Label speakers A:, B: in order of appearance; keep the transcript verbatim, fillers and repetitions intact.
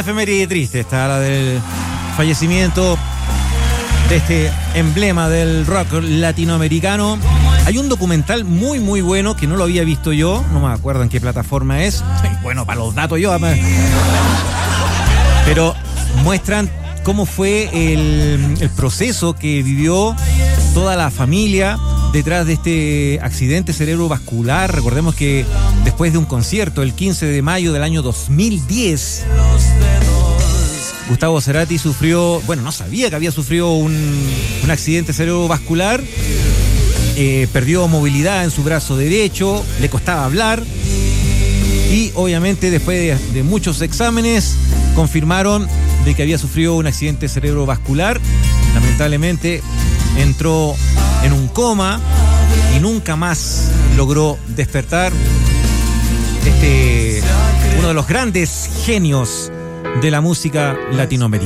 A: efeméride triste, está la del fallecimiento de este emblema del rock latinoamericano. Hay un documental muy muy bueno que no lo había visto yo, no me acuerdo en qué plataforma es. Bueno, para los datos yo, pero muestran cómo fue el, el proceso que vivió toda la familia detrás de este accidente cerebrovascular. Recordemos que después de un concierto el quince de mayo del año dos mil diez, Gustavo Cerati sufrió, bueno, no sabía que había sufrido un, un accidente cerebrovascular, eh, perdió movilidad en su brazo derecho, le costaba hablar y obviamente después de, de muchos exámenes confirmaron de que había sufrido un accidente cerebrovascular. Lamentablemente entró en un coma y nunca más logró despertar. Este, uno de los grandes genios de la música latinoamericana.